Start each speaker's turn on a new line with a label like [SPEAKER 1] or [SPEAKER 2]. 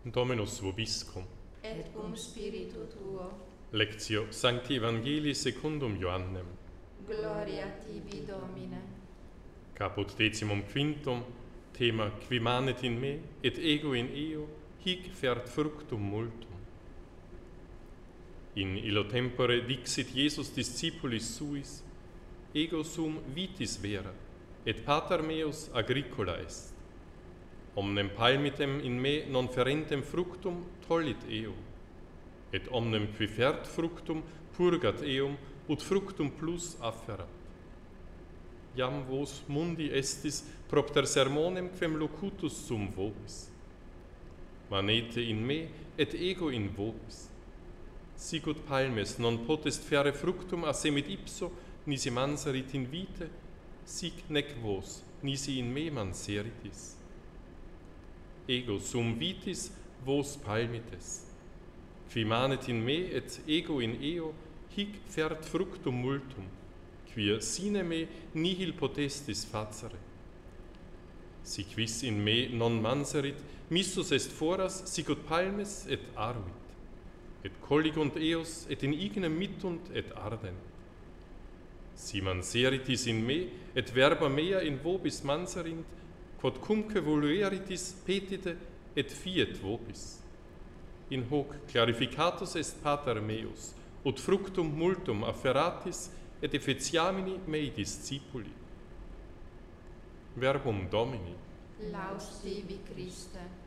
[SPEAKER 1] Dominus vobiscum.
[SPEAKER 2] Et cum spiritu tuo.
[SPEAKER 1] Lectio Sancti Evangelii secundum Ioannem.
[SPEAKER 2] Gloria tibi, Domine.
[SPEAKER 1] Caput decimum quintum, thema qui manet in me, et ego in eo, hic fert fructum multum. In illo tempore dixit Iesus discipulis suis, ego sum vitis vera, et pater meus agricola est. Omnem palmitem in me non ferentem fructum tollit eo, et omnem qui fert fructum purgat eum, ut fructum plus afferat. Iam vos mundi estis propter sermonem quem locutus sum vobis. Manete in me et ego in vobis. Sicut palmes non potest fere fructum a semit ipso, nisi manserit in vite, sic nec vos, nisi in me manseritis. Ego sum vitis vos palmites. Qui manet in me et ego in eo, hic fert fructum multum, quia sine me nihil potestis facere. Si quis in me non manserit, missus est foras sicut palmes et arvit, et colligunt eos et in ignem mittunt et ardent. Si manseritis in me, et verba mea in vobis manserint, quod cumque volueritis petite et fiet vobis. In hoc clarificatus est pater meus, ut fructum multum afferatis et efficiamini mei discipuli. Verbum Domini.
[SPEAKER 2] Laus tibi, Christe.